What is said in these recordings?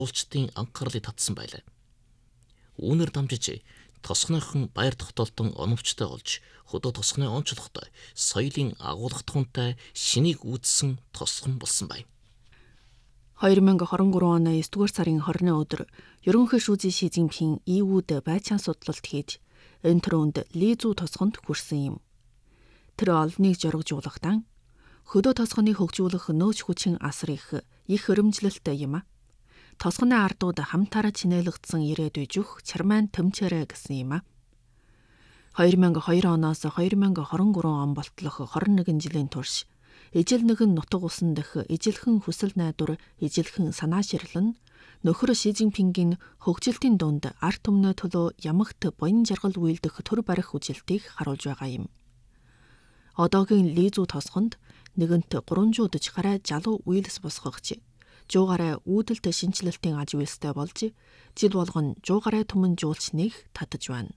уулчдын анхаарлыг татсан байлаа. Үүнээр дамжиж тосгоныхон баяр тогтоолтон оновчтой болж хөдөө тосгоны онцлогтой соёлын агуулга тухантай шинийг үүссэн тосгон болсон байна. 2023 оны 9-р сарын 20-ны өдөр ерөнхий шүүжийн Ши Цзиньпин ИУ-д байцаан судлалт хийж энэ төрөнд Лизүү тосгонд хүрсэн юм. Тэр олныг жоргожуулахдаа хөдөө тосгоныг хөгжүүлэх нөөц хүчин асар их хөрөмжлөлттэй юм а. Тосгоны ардууд хамтаараа чинээлэгдсэн ирээд үжих чармайн төмчээрэ гэсэн юм а. 2002 оноос 2023 он болтлох 21 жилийн турш ижил нэгэн нутаг усан дэх ижилхэн хүсэл найдвар, ижилхэн санаа ширлэн нөхөр Ши Цзиньпингийн хөгжилтийн дунд арт түмнээ төлөө ямагт буян жаргал үйлдэх төр барих үжилтийг харуулж байгаа юм. Одоогийн Лизүү тосгонд нэгэнт 340 гаруй залуу үйлс босгогч 100 гаруй үүдэлт шинжилэлтийн аж үйлстэй болж жил болгон 100 гаруй түмэн жуулчныг татаж байна.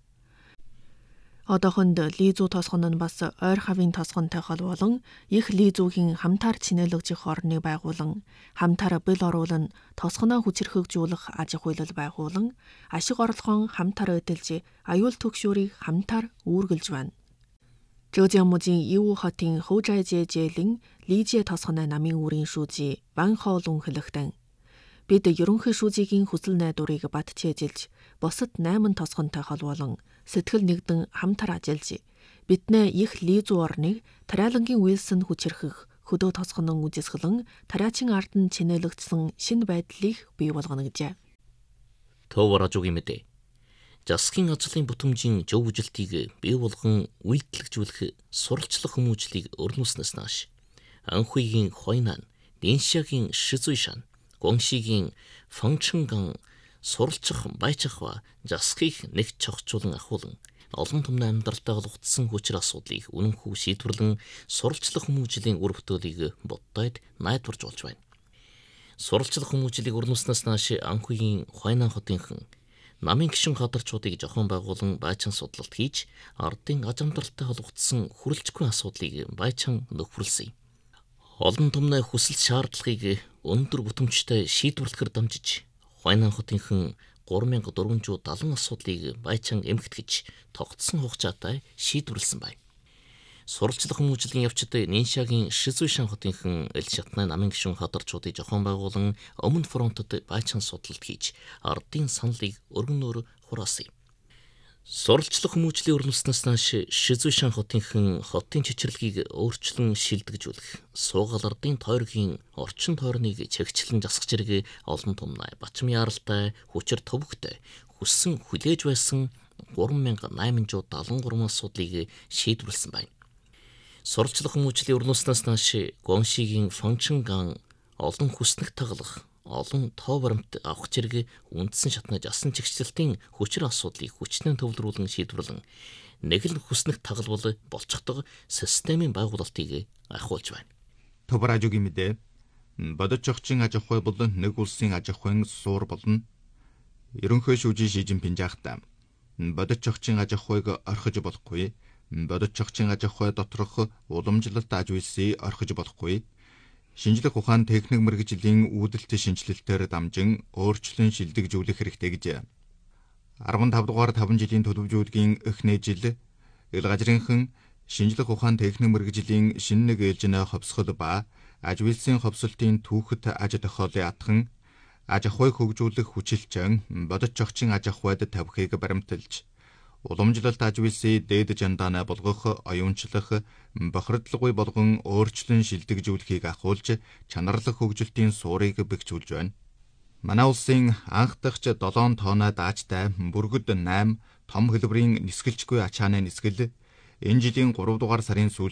Одоохонд Лизүү тосгон нь бас ойр хавийн тосгонтой холбоолон их Лизүүгийн хамтаар чинээлэгдэх орныг байгуулан хамтаараа бэл оруулан тосгоноо хүчирхэгжүүлэх аж ахуйлал байгуулан ашиг орлогоон хамтаар эдэлж аюул түгшүүрийг хамтаар үүргэлж байна. Зhejiangmujing Yiwu хотын Houzhaijie зээлийн Лижie тосгоны намын үүрийн шүүжий Ван Хоолун хэлэхдээ бид ерөнхий шүүжигийн хүсэл найдварыг батчээжилж бусад 8 тосгонтой холбоолон сэтгэл нэгдэн хамтар ажиллаж биднээ их Лизүү орныг тариалангийн үйлсэн хүчирхэх хөдөө тосгонон үжисгэлэн тариачин ард нь чинээлэгдсэн шинэ байдлыг бий болгоно гэжээ. Төвөөрөжгийн мэдээ. Засгийн ажлын бүтэмжийн зөв үжилтийг бий болгон үйлдэлжүүлэх суралцлах хүмүүжлийг өрнүүлснээс нааш Анхуйгийн Хойнан, Ниншагийн Шизуйшан, Гуаншигийн Фанчэнган суралцах байцаахва засгийг нэг чогцуулан ахуулан олон түмний амьдралтай холбогдсон хүчир асуудлыг үнэнхүү шийдвэрлэн суралцлах хүмүүжлийн үр бүтээлийг боддойд найдваржуулж байна. Суралцлах хүмүүжлийг өрнүүлснээс нааш Анхуйгийн Хойнан хотынхан намын гишүүн хадарчуудыг зохион байгуулан байцаан судлалт хийж ардын аж амьдралтай холбогдсон хүрэлцгүй асуудлыг байцаан нөхөрлсөн. Олон түмний хүсэл шаардлагыг өндөр бүтэмжтэй шийдвэрлэхээр дамжиж Хойнан хотынхан 3470 асуудлыг байцаан эмхтгэж тогтсон хугацаатай шийдвэрлсэн байна. Суралцлах хүмүүжлийн явцад Ниншагийн Шизуйшан хотынхан эл шатны намын гишүүн хадарчуудыг зохион байгуулан өмнө фронтод байцаан судлалт хийж ардын саналыг өргөнөөр хураасан юм. Суралцлах хүмүүжлийн өрнөснөөс нааш Шизуйшан хотынхан хотын чичирлэгийг өөрчлөн шилдэгжүүлэх, суугаал ардын тойргийн орчин тойрныг чагчлан засах зэрэг олон түмний бачим яаралтай, хүчир төвөгтэй, хүссэн хүлээж байсан 3873 асуудлыг шийдвэрлсэн байна. Суралцлах хүмүүжлийн өрнүүлснээс нааш Гуаншигийн Фанчэнган олон хүснэг таглах, олон тоо баримт авах зэрэг үндсэн шатны жасан чигчлэлтийн хүчир асуудлыг хүчнэн төвлөрүүлэн шийдвэрлэн нэг л хүснэг тагалбал болцогдох системийн байгуулалтыг ахиулж байна. Төвражугийн мэдээ бодож зохицын аж ахуй бол нэг улсын аж ахуйн суур болно. Ерөнхий шүүжийн Ши Цзиньпин жаахтаа бодож зохицын аж ахуйг орхиж болохгүй. Бодож зохицын аж ахуй доторх уламжлалт аж үйлсийг орхиж болохгүй. Шинжлэх ухаан техник мэргэжлийн үүдэлт шинжилэлтээр дамжин өөрчлөн шилдэгжүүлэх хэрэгтэй гэж 15 дугаар 5 жилийн төлөвлөжүүлгийн эхний жил ил газрынхан шинжлэх ухаан техник мэргэжлийн шинэ нэг ээлжинэ ховсгол ба аж үйлсийн ховсолтын түүхэт аж тохиолын атхан аж ахуйг хөгжүүлэх хүчилчэн бодож зохицын аж ахуйд тавихыг баримталж уламжлалт аж үйлсийг дээд жандаанаа болгох, оюунчлах, бохирдлоггүй болгон өөрчлөн шилдэгжүүлэхийг ахуулж чанарлах хөгжилтийн суурийг бэхжүүлж байна. Манай улсын анх дахь 7 тоноо даачтай бүргэд 8 том хэлбэрийн нисгэлжгүй ачааны нисгэл энэ жилийн 3 дугаар сарын сүүлд